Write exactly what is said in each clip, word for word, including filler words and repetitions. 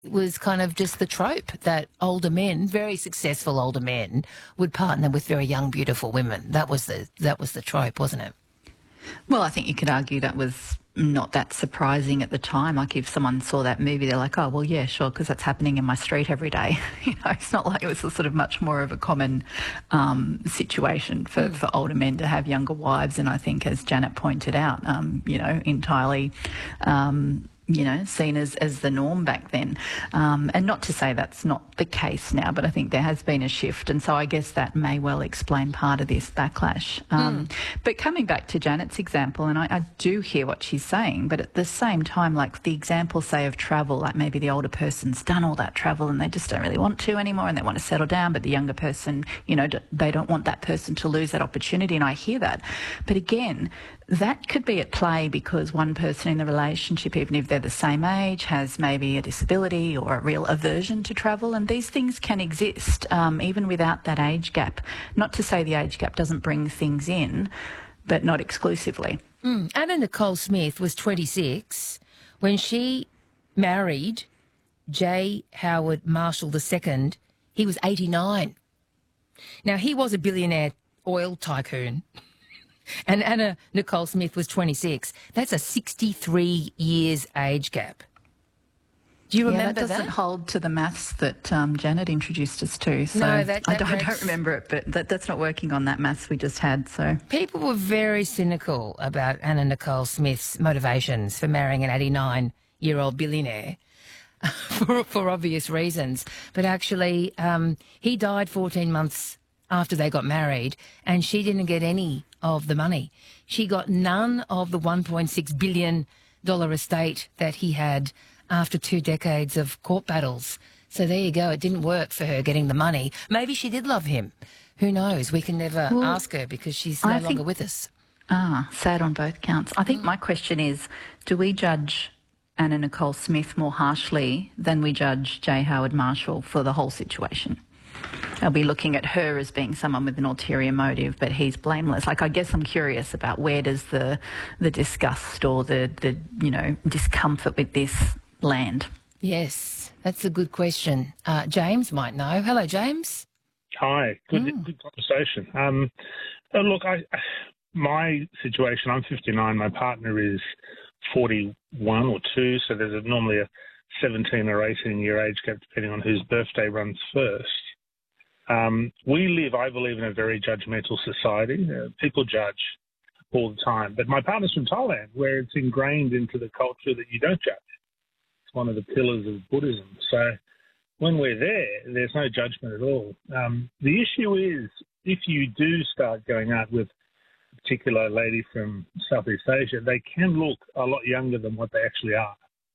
was kind of just the trope that older men, very successful older men, would partner with very young, beautiful women. That was the that was the trope, wasn't it? Well, I think you could argue that was not that surprising at the time. Like if someone saw that movie, they're like, oh, well, yeah, sure, because that's happening in my street every day. You know, it's not like it was a sort of much more of a common um, situation for, mm. for older men to have younger wives. And I think, as Janet pointed out, um, you know, entirely... Um, you know, seen as, as the norm back then. Um, and not to say that's not the case now, but I think there has been a shift. And so I guess that may well explain part of this backlash. Um, mm. But coming back to Janet's example, and I, I do hear what she's saying, but at the same time, like the example, say, of travel, like maybe the older person's done all that travel and they just don't really want to anymore and they want to settle down, but the younger person, you know, they don't want that person to lose that opportunity. And I hear that. But again, that could be at play because one person in the relationship, even if they're the same age, has maybe a disability or a real aversion to travel, and these things can exist um, even without that age gap. Not to say the age gap doesn't bring things in, but not exclusively. Mm. Anna Nicole Smith was twenty-six when she married J. Howard Marshall the Second. He was eighty-nine. Now, he was a billionaire oil tycoon. And Anna Nicole Smith was twenty-six. That's a sixty-three years age gap. Do you remember yeah, that? doesn't that? hold to the maths that um, Janet introduced us to. So no, that, that I, don't, makes... I don't remember it, but that, that's not working on that maths we just had. So people were very cynical about Anna Nicole Smith's motivations for marrying an eighty-nine-year-old billionaire for, for obvious reasons. But actually, um, he died fourteen months after they got married, and she didn't get any of the money. She got none of the one point six billion dollars estate that he had after two decades of court battles. So there you go. It didn't work for her getting the money. Maybe she did love him. Who knows? We can never well, ask her because she's no I longer think, with us. Ah, sad on both counts. I think mm. my question is, do we judge Anna Nicole Smith more harshly than we judge J. Howard Marshall for the whole situation? I'll be looking at her as being someone with an ulterior motive, but he's blameless. Like, I guess I'm curious about where does the the disgust or the, the you know, discomfort with this land? Yes, that's a good question. Uh, James might know. Hello, James. Hi. Good, mm. good conversation. Um, uh, look, I, my situation, I'm fifty-nine. My partner is forty-one or two, so there's a, normally a seventeen or eighteen year age gap depending on whose birthday runs first. Um, we live, I believe, in a very judgmental society. Uh, people judge all the time. But my partner's from Thailand, where it's ingrained into the culture that you don't judge. It's one of the pillars of Buddhism. So when we're there, there's no judgment at all. Um, the issue is if you do start going out with a particular lady from Southeast Asia, they can look a lot younger than what they actually are.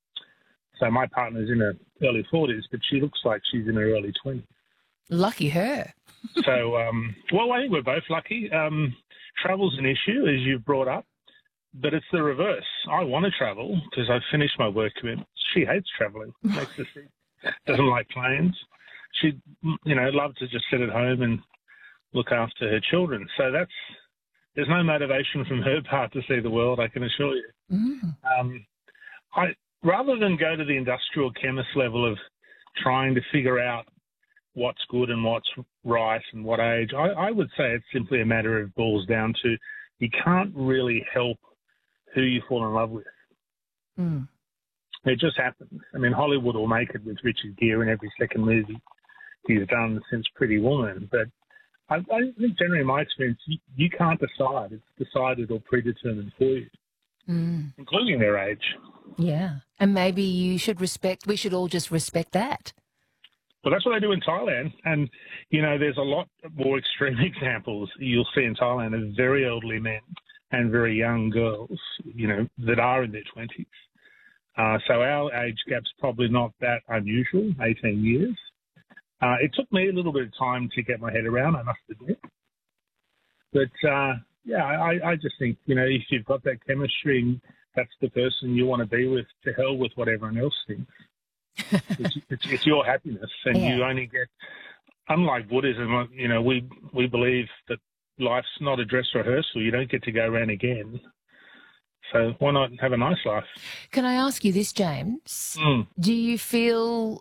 So my partner's in her early forties, but she looks like she's in her early twenties. Lucky her. so, um, well, I think we're both lucky. Um, travel's an issue, as you've brought up, but it's the reverse. I want to travel because I've finished my work commitment. She hates travelling. Makes her sick. Doesn't like planes. She'd, you know, love to just sit at home and look after her children. So that's there's no motivation from her part to see the world, I can assure you. Mm. Um, I rather than go to the industrial chemist level of trying to figure out what's good and what's right and what age, I, I would say it's simply a matter of boils down to you can't really help who you fall in love with. Mm. It just happens. I mean, Hollywood will make it with Richard Gere in every second movie he's done since Pretty Woman, but I, I think generally in my experience, you, you can't decide. It's decided or predetermined for you, mm. including their age. Yeah, and maybe you should respect, we should all just respect that. Well, that's what they do in Thailand. And, you know, there's a lot more extreme examples you'll see in Thailand of very elderly men and very young girls, you know, that are in their twenties. Uh, so our age gap's probably not that unusual, eighteen years. Uh, it took me a little bit of time to get my head around, I must admit. But, uh, yeah, I, I just think, you know, if you've got that chemistry, that's the person you want to be with, to hell with what everyone else thinks. it's, it's, it's your happiness, and yeah. you only get, unlike Buddhism, you know, we we believe that life's not a dress rehearsal. You don't get to go around again. So why not have a nice life? Can I ask you this, James? Mm. Do you feel